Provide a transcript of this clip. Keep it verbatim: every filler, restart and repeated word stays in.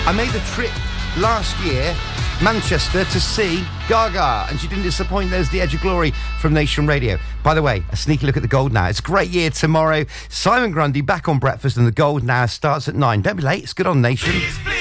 I made the trip last year, Manchester, to see Gaga, and she didn't disappoint. There's The Edge of Glory from Nation Radio. By the way, a sneaky look at the Golden Hour. It's a great year tomorrow. Simon Grundy back on breakfast, and the Golden Hour starts at nine. Don't be late. It's good on Nation.